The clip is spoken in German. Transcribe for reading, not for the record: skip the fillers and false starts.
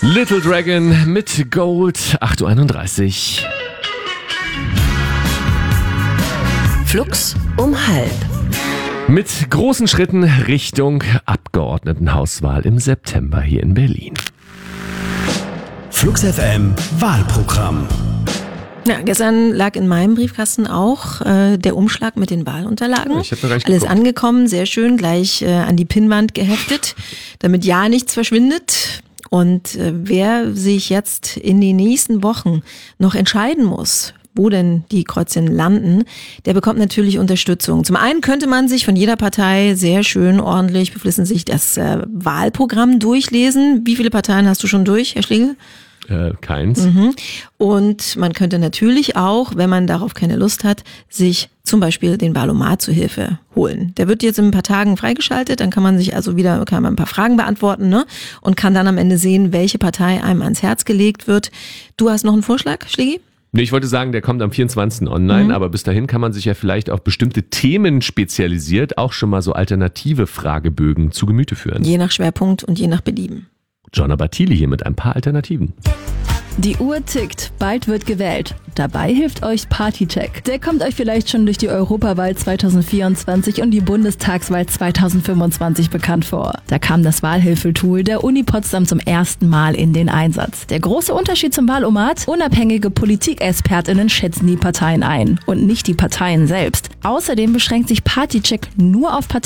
Little Dragon mit Gold, 8.31 Uhr. Flux um halb. Mit großen Schritten Richtung Abgeordnetenhauswahl im September hier in Berlin. Flux FM Wahlprogramm. Ja, gestern lag in meinem Briefkasten auch der Umschlag mit den Wahlunterlagen. Ich hab noch gar nicht Alles geguckt. angekommen, sehr schön, gleich an die Pinnwand geheftet, damit ja nichts verschwindet. Und wer sich jetzt in den nächsten Wochen noch entscheiden muss, wo denn die Kreuzchen landen, der bekommt natürlich Unterstützung. Zum einen könnte man sich von jeder Partei sehr schön, ordentlich, beflissentlich das Wahlprogramm durchlesen. Wie viele Parteien hast du schon durch, Herr Schlegel? Keins. Und man könnte natürlich auch, wenn man darauf keine Lust hat, sich zum Beispiel den Wahlomat zur Hilfe holen. Der wird jetzt in ein paar Tagen freigeschaltet, dann kann man sich also kann man ein paar Fragen beantworten, ne? Und kann dann am Ende sehen, welche Partei einem ans Herz gelegt wird. Du hast noch einen Vorschlag, Schlegi? Nee, ich wollte sagen, der kommt am 24. online, aber bis dahin kann man sich ja vielleicht auf bestimmte Themen spezialisiert auch schon mal so alternative Fragebögen zu Gemüte führen. Je nach Schwerpunkt und je nach Belieben. Gianna Battili hier mit ein paar Alternativen. Die Uhr tickt, bald wird gewählt. Dabei hilft euch Partycheck. Der kommt euch vielleicht schon durch die Europawahl 2024 und die Bundestagswahl 2025 bekannt vor. Da kam das Wahlhilfetool der Uni Potsdam zum ersten Mal in den Einsatz. Der große Unterschied zum Wahlomat: unabhängige Politikexpertinnen schätzen die Parteien ein und nicht die Parteien selbst. Außerdem beschränkt sich Partycheck nur auf Parteien,